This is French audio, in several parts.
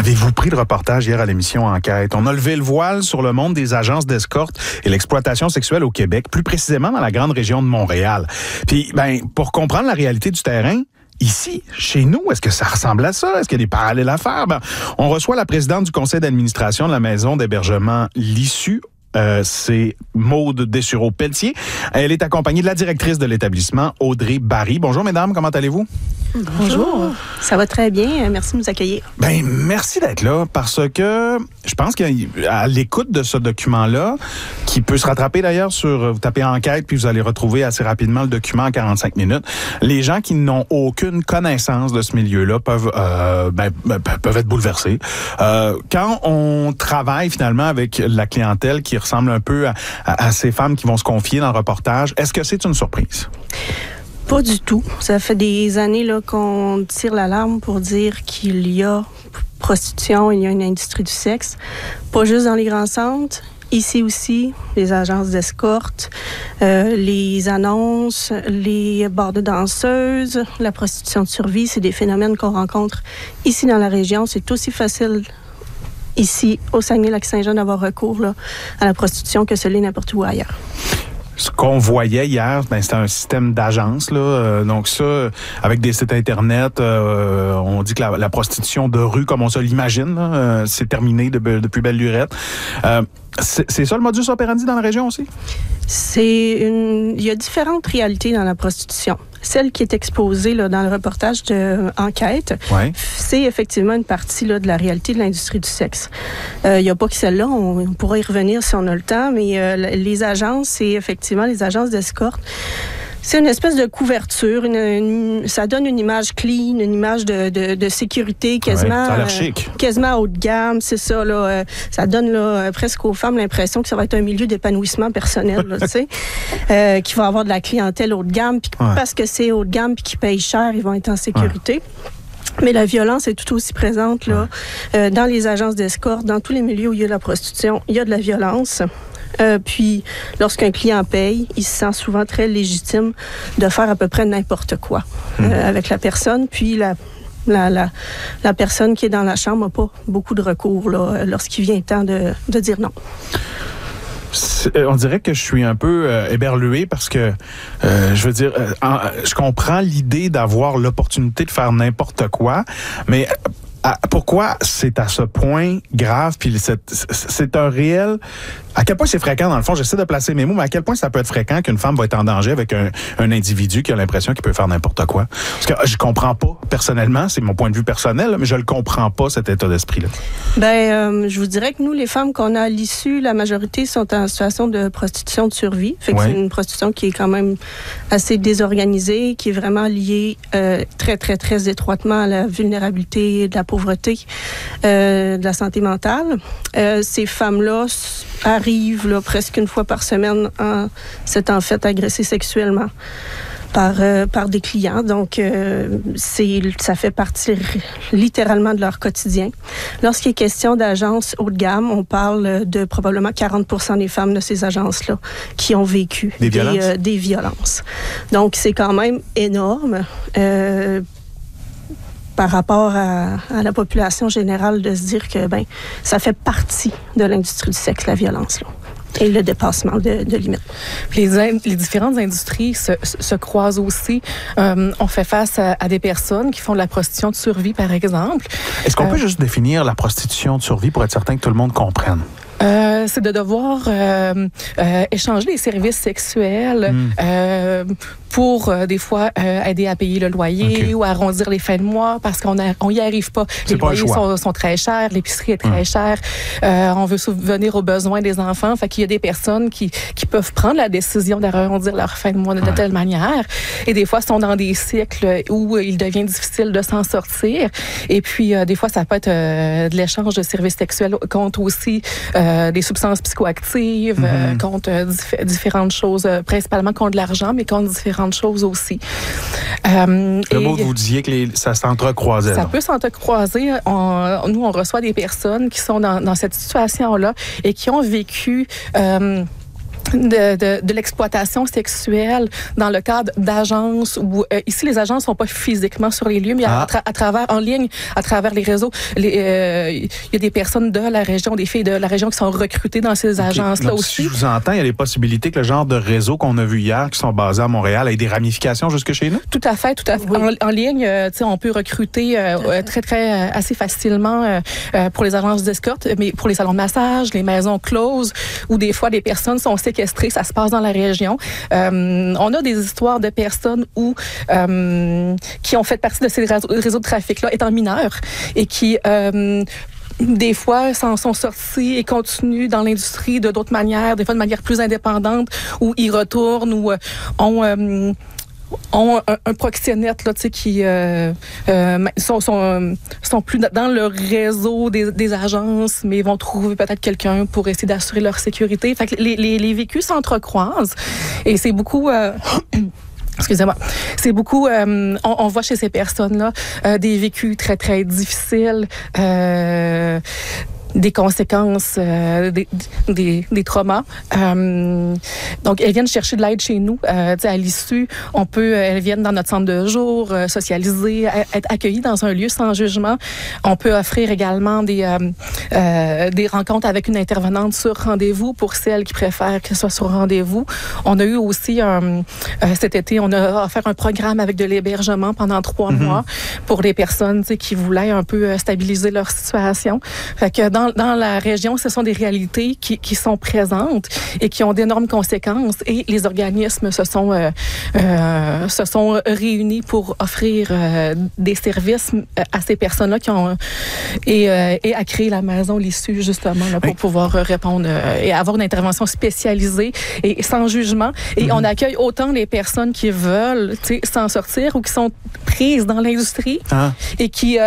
avez-vous pris le reportage hier à l'émission Enquête? On a levé le voile sur le monde des agences d'escorte et l'exploitation sexuelle au Québec, plus précisément dans la grande région de Montréal. Puis, pour comprendre la réalité du terrain, ici, chez nous, est-ce que ça ressemble à ça? Est-ce qu'il y a des parallèles à faire? On reçoit la présidente du conseil d'administration de la maison d'hébergement L'Issue. C'est Maude Dessureau-Pelletier. Elle est accompagnée de la directrice de l'établissement, Audrey Barry. Bonjour, mesdames, comment allez-vous? Bonjour. Ça va très bien. Merci de nous accueillir. Merci d'être là parce que je pense qu'à l'écoute de ce document-là, qui peut se rattraper d'ailleurs vous tapez Enquête puis vous allez retrouver assez rapidement le document en 45 minutes, les gens qui n'ont aucune connaissance de ce milieu-là peuvent être bouleversés. Quand on travaille finalement avec la clientèle qui ressemble un peu à ces femmes qui vont se confier dans le reportage, est-ce que c'est une surprise? Pas du tout. Ça fait des années là, qu'on tire l'alarme pour dire qu'il y a prostitution, il y a une industrie du sexe. Pas juste dans les grands centres. Ici aussi, les agences d'escorte, les annonces, les bars de danseuses, la prostitution de survie, c'est des phénomènes qu'on rencontre ici dans la région. C'est aussi facile ici, au Saguenay-Lac-Saint-Jean, d'avoir recours là, à la prostitution que ce l'est n'importe où ailleurs. Ce qu'on voyait hier, c'était un système d'agence. Donc ça, avec des sites Internet, on dit que la prostitution de rue, comme on se l'imagine, c'est terminé depuis belle lurette. C'est ça le modus operandi dans la région aussi? Il y a différentes réalités dans la prostitution. Celle qui est exposée là, dans le reportage de Enquête, ouais, c'est effectivement une partie là, de la réalité de l'industrie du sexe. Il n'y a pas que celle-là, on pourra y revenir si on a le temps, mais les agences, c'est effectivement les agences d'escorte. C'est une espèce de couverture, ça donne une image clean, une image de sécurité quasiment, ouais, ça a l'air chic. Quasiment haut de gamme, c'est ça là. Ça donne là, presque aux femmes l'impression que ça va être un milieu d'épanouissement personnel, là, tu sais, qu'il va avoir de la clientèle haut de gamme, puis ouais, parce que c'est haut de gamme puis qu'ils payent cher, ils vont être en sécurité. Ouais. Mais la violence est tout aussi présente là, dans les agences d'escorte, dans tous les milieux où il y a de la prostitution, il y a de la violence. Puis, lorsqu'un client paye, il se sent souvent très légitime de faire à peu près n'importe quoi avec la personne. Puis, la personne qui est dans la chambre n'a pas beaucoup de recours là, lorsqu'il vient temps de dire non. On dirait que je suis un peu éberlué parce que, je veux dire, je comprends l'idée d'avoir l'opportunité de faire n'importe quoi, mais... pourquoi c'est à ce point grave, puis c'est un réel... À quel point c'est fréquent, dans le fond, j'essaie de placer mes mots, mais à quel point ça peut être fréquent qu'une femme va être en danger avec un individu qui a l'impression qu'il peut faire n'importe quoi? Parce que je comprends pas, personnellement, c'est mon point de vue personnel, mais je le comprends pas, cet état d'esprit-là. Je vous dirais que nous, les femmes qu'on a à l'issue, la majorité sont en situation de prostitution de survie. Fait que c'est une prostitution qui est quand même assez désorganisée, qui est vraiment liée très, très, très étroitement à la vulnérabilité, de la pauvreté, de la santé mentale. Ces femmes-là arrivent là, presque une fois par semaine en s'étant fait agresser sexuellement par des clients. Donc, ça fait partie littéralement de leur quotidien. Lorsqu'il est question d'agences haut de gamme, on parle de probablement 40% des femmes de ces agences-là qui ont vécu des violences. Donc, c'est quand même énorme. Par rapport à la population générale, de se dire que ça fait partie de l'industrie du sexe, la violence, là, et le dépassement de limites. Les différentes industries se croisent aussi. On fait face à des personnes qui font de la prostitution de survie, par exemple. Est-ce qu'on peut juste définir la prostitution de survie pour être certain que tout le monde comprenne? C'est de devoir échanger des services sexuels pour, des fois, aider à payer le loyer ou arrondir les fins de mois parce qu'on y arrive pas. Les loyers sont très chers, l'épicerie est très chère. On veut subvenir aux besoins des enfants. Fait qu'il y a des personnes qui peuvent prendre la décision d'arrondir leur fin de mois de telle manière. Et des fois, sont dans des cycles où il devient difficile de s'en sortir. Et puis, des fois, ça peut être de l'échange de services sexuels contre aussi des substances psychoactives, contre différentes choses, principalement contre l'argent, mais contre différentes choses aussi. Le mot, vous disiez que ça s'entrecroisait. Ça peut s'entrecroiser. Nous, on reçoit des personnes qui sont dans cette situation-là et qui ont vécu de l'exploitation sexuelle dans le cadre d'agences où ici les agences sont pas physiquement sur les lieux, mais à travers en ligne, à travers les réseaux, il y a des personnes de la région, des filles de la région qui sont recrutées dans ces agences-là. Donc, aussi. Si je vous entends, il y a des possibilités que le genre de réseau qu'on a vu hier, qui sont basés à Montréal, ait des ramifications jusque chez nous? Tout à fait. Oui. En ligne, on peut recruter assez facilement pour les agences d'escorte, mais pour les salons de massage, les maisons closes, où des fois des personnes sont séquestrées, ça se passe dans la région. On a des histoires de personnes qui ont fait partie de ces réseaux de trafic-là étant mineurs et qui des fois s'en sont sortis et continuent dans l'industrie de d'autres manières, des fois de manière plus indépendante, où ils retournent ou ont un proxénète là, qui sont plus dans le réseau des agences, mais vont trouver peut-être quelqu'un pour essayer d'assurer leur sécurité. Fait que les vécus s'entrecroisent et c'est beaucoup... Excusez-moi. C'est beaucoup, on voit chez ces personnes-là des vécus très, très difficiles, des conséquences, des traumas. Donc, elles viennent chercher de l'aide chez nous. À l'issue, elles viennent dans notre centre de jour, socialiser, être accueillies dans un lieu sans jugement. On peut offrir également des rencontres avec une intervenante sur rendez-vous pour celles qui préfèrent que ce soit sur rendez-vous. On a eu aussi, cet été, on a offert un programme avec de l'hébergement pendant 3 mois pour les personnes qui voulaient un peu stabiliser leur situation. Fait que dans la région, ce sont des réalités qui sont présentes et qui ont d'énormes conséquences. Et les organismes se sont réunis pour offrir des services à ces personnes-là et à créer la maison l'issue justement là, pour pouvoir répondre et avoir une intervention spécialisée et sans jugement. Et on accueille autant les personnes qui veulent s'en sortir ou qui sont prises dans l'industrie et qui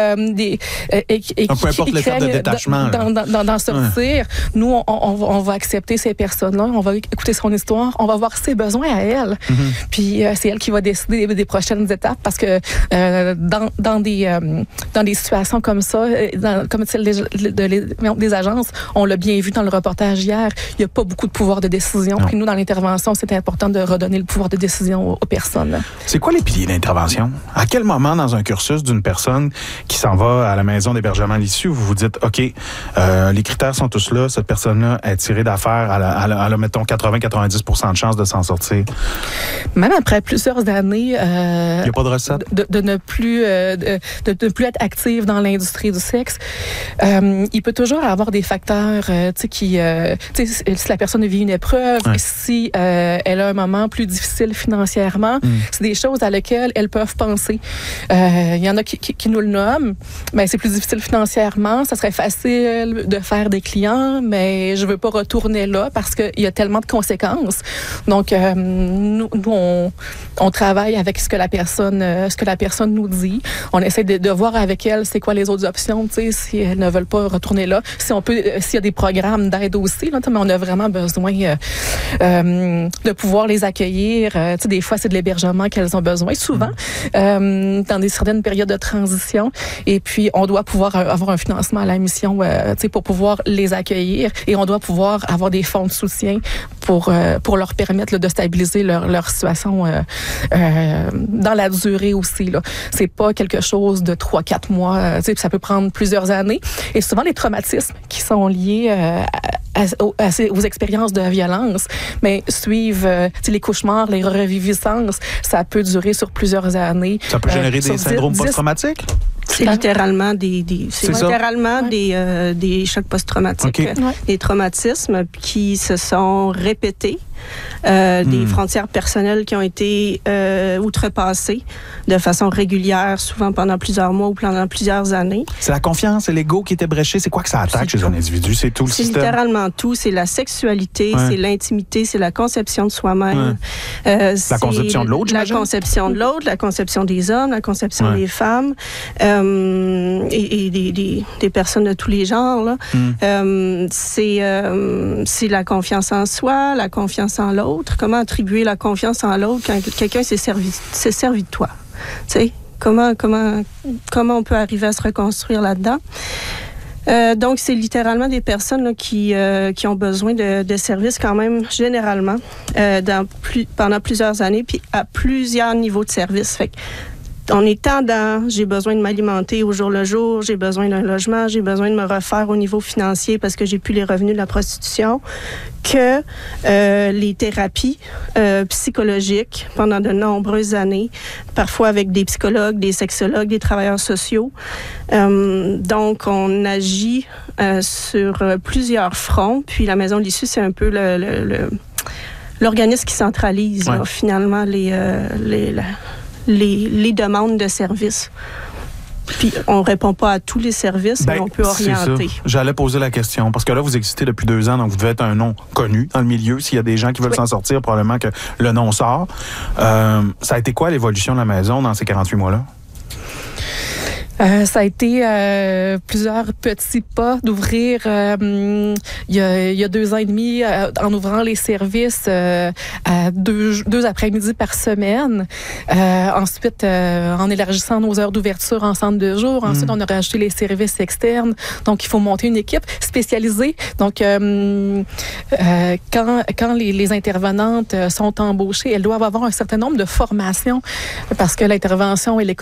peu importe l'état de détachement d'en sortir. Nous, on va accepter ces personnes-là, on va écouter son histoire, on va voir ses besoins à elle. Puis c'est elle qui va décider des prochaines étapes parce que dans des situations comme ça, comme celle des agences, on l'a bien vu dans le reportage hier, il n'y a pas beaucoup de pouvoir de décision. Puis nous, dans l'intervention, c'est important de redonner le pouvoir de décision aux personnes. C'est quoi les piliers d'intervention? À quel moment dans un cursus d'une personne qui s'en va à la maison d'hébergement à l'issue, vous vous dites, OK, les critères sont tous là, cette personne-là est tirée d'affaire, elle a mettons, 80-90% de chances de s'en sortir? Même après plusieurs années... il n'y a pas de recette? De ne plus être active dans l'industrie du sexe, il peut toujours avoir des facteurs si la personne vit une épreuve, si elle a un moment plus difficile financièrement, c'est des choses à lesquelles elles peuvent penser. Il y en a qui nous le nomment, mais c'est plus difficile financièrement, ça serait facile de faire des clients, mais je veux pas retourner là parce qu'il y a tellement de conséquences. Donc, nous on travaille avec ce que la personne nous dit. On essaie de voir avec elle c'est quoi les autres options, si elles ne veulent pas retourner là. S'il y a des programmes d'aide aussi, là, mais on a vraiment besoin de pouvoir les accueillir. Des fois, c'est de l'hébergement qu'elles ont besoin, souvent, dans certaines périodes de transition. Et puis, on doit pouvoir avoir un financement à la mission pour pouvoir les accueillir et on doit pouvoir avoir des fonds de soutien pour leur permettre de stabiliser leur situation dans la durée aussi. Là. C'est pas quelque chose de 3-4 mois, ça peut prendre plusieurs années. Et souvent, les traumatismes qui sont liés aux expériences de violence, mais suivent les cauchemars, les reviviscences, ça peut durer sur plusieurs années. Ça peut générer des syndromes post-traumatiques? C'est littéralement des chocs post-traumatiques, des traumatismes qui se sont répétés, des frontières personnelles qui ont été outrepassées de façon régulière, souvent pendant plusieurs mois ou pendant plusieurs années. C'est la confiance, c'est l'ego qui était bréché. C'est quoi que ça attaque chez un individu? C'est tout le système? C'est littéralement tout. C'est la sexualité, c'est l'intimité, c'est la conception de soi-même. La conception de l'autre, j'imagine? La conception de l'autre, la conception des hommes, la conception des femmes. Et des personnes de tous les genres. Là. C'est la confiance en soi, la confiance en l'autre. Comment attribuer la confiance en l'autre quand quelqu'un s'est servi de toi? Tu sais, comment on peut arriver à se reconstruire là-dedans? Donc, c'est littéralement des personnes là, qui ont besoin de services quand même généralement pendant plusieurs années, puis à plusieurs niveaux de services. Fait on est tant dans j'ai besoin de m'alimenter au jour le jour, j'ai besoin d'un logement, j'ai besoin de me refaire au niveau financier parce que j'ai plus les revenus de la prostitution, que les thérapies psychologiques pendant de nombreuses années, parfois avec des psychologues, des sexologues, des travailleurs sociaux. Donc, on agit sur plusieurs fronts. Puis la Maison de l'Issue, c'est un peu l'organisme qui centralise là, finalement les demandes de services. Puis, on répond pas à tous les services, mais on peut orienter. J'allais poser la question, parce que là, vous existez depuis 2 ans, donc vous devez être un nom connu dans le milieu. S'il y a des gens qui veulent s'en sortir, probablement que le nom sort. Ça a été quoi l'évolution de la maison dans ces 48 mois-là? Ça a été plusieurs petits pas d'ouvrir il y a 2 ans et demi en ouvrant les services à 2 après-midi par semaine. Ensuite, en élargissant nos heures d'ouverture en centre de jour. Ensuite, on a rajouté les services externes. Donc, il faut monter une équipe spécialisée. Donc, quand les intervenantes sont embauchées, elles doivent avoir un certain nombre de formations parce que l'intervention, elle est